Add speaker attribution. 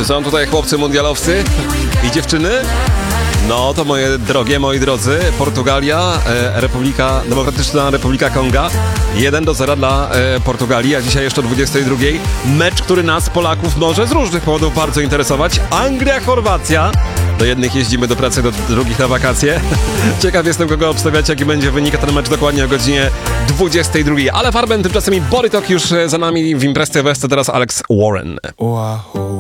Speaker 1: Czy są tutaj chłopcy mundialowcy i dziewczyny? No to moje drogie, moi drodzy, Portugalia, Demokratyczna Republika Konga, 1-0 dla Portugalii, a dzisiaj jeszcze o 22. Mecz, który nas, Polaków, może z różnych powodów bardzo interesować. Anglia, Chorwacja. Do jednych jeździmy do pracy, do drugich na wakacje. Ciekaw jestem, kogo obstawiać, jaki będzie wynik, ten mecz dokładnie o godzinie 22. Ale Farben, tymczasem i Borytok już za nami w Imprez TV, teraz Alex Warren.